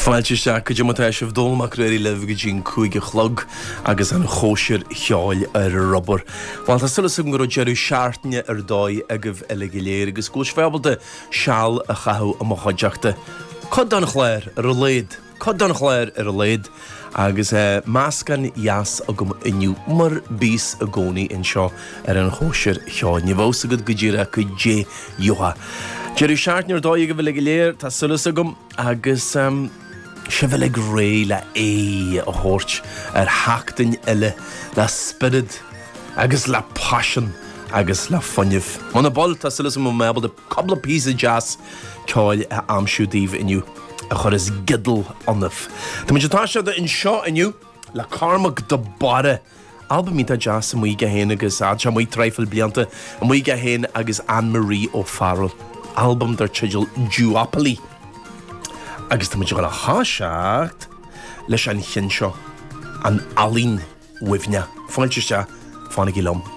Fáilte se go dtí sih dulmach réirí le go dín chuige chlog agus an chóisiir cheáil ar robar. Bhail tá sulas go raibh jeú seaartne ar dóid agah eile go léir agus gúis febalta seall a chathú am choideachta. Cod don chléir ar a léad, cod don chléir ar a léad agus máscan jas a gom inniu mar bís a gcónaí in seo ar an chóisiir cheáil. Ní bhósa go ddíire go dé joha. Jeú seaartne ar dóid go bhfuil go léir tá sulas a gom agus se bhfuil ag ré le a thuirt ar heachtain eile le spirid agus le passion agus le funineh. Mana bol tá sulas mo mebal a couple of pieces of jazz ceáil a amsúdíomh inniu a chur is gidal annamh. Tá muid tá se in seo inniu le Cormac de Barre. Album mí a jazz a muige héin agus a mui treifil blianta a muige héin agus Anne-Marie O'Farrell. Album dar tsigil Duopoly. Agus tá muid go le háseacht leis an chin seo an alín uimhne. Fáilte se fáinnig í lom.